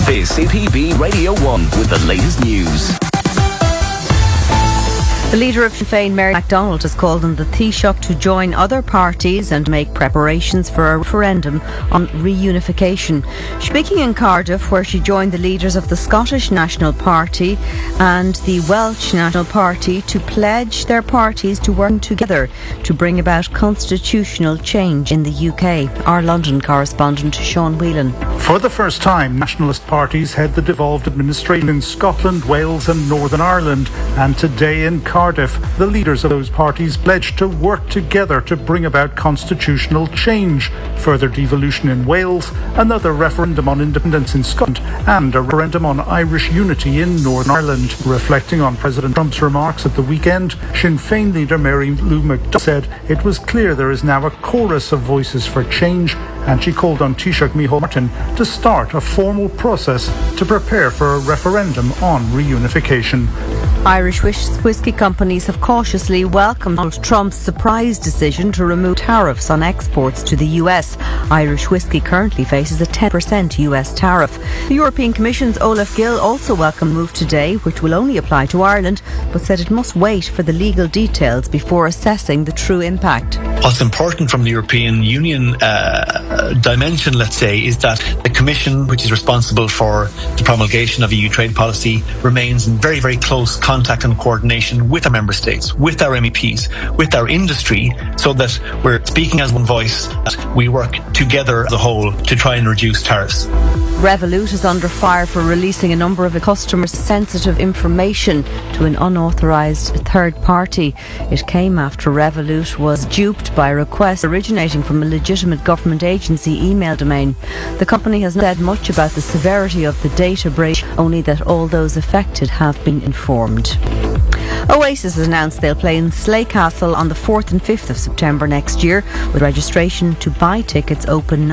This is PB Radio 1 with the latest news. The leader of Sinn Féin, Mary MacDonald, has called on the Taoiseach to join other parties and make preparations for a referendum on reunification. Speaking in Cardiff, where she joined the leaders of the Scottish National Party and the Welsh National Party to pledge their parties to work together to bring about constitutional change in the UK. Our London correspondent, Sean Whelan. For the first time, nationalist parties head the devolved administration in Scotland, Wales and Northern Ireland, and today in Cardiff, the leaders of those parties pledged to work together to bring about constitutional change, further devolution in Wales, another referendum on independence in Scotland, and a referendum on Irish unity in Northern Ireland. Reflecting on President Trump's remarks at the weekend, Sinn Féin leader Mary Lou McDonald said it was clear there is now a chorus of voices for change, and she called on Taoiseach Micheál Martin to start a formal process to prepare for a referendum on reunification. Irish whisky companies have cautiously welcomed Donald Trump's surprise decision to remove tariffs on exports to the US. Irish whisky currently faces a 10% US tariff. The European Commission's Olaf Gill also welcomed the move today, which will only apply to Ireland, but said it must wait for the legal details before assessing the true impact. What's important from the European Union dimension, let's say, is that the Commission, which is responsible for the promulgation of EU trade policy, remains in very, very close contact and coordination with our member states, with our MEPs, with our industry, so that we're speaking as one voice, that we work together as a whole to try and reduce tariffs. Revolut is under fire for releasing a number of customers' sensitive information to an unauthorised third party. It came after Revolut was duped by a request originating from a legitimate government agency email domain. The company has not said much about the severity of the data breach, only that all those affected have been informed. Oasis has announced they'll play in Slay Castle on the 4th and 5th of September next year, with registration to buy tickets open